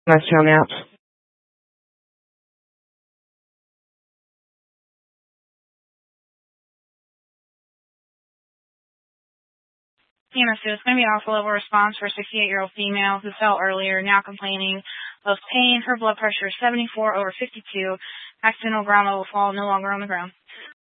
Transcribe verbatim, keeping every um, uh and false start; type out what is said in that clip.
Nice town naps. E M S two, it's going to be an alpha level response for a sixty-eight-year-old female who fell earlier, now complaining of pain. Her blood pressure is seventy-four over fifty-two. Accidental ground level fall, no longer on the ground.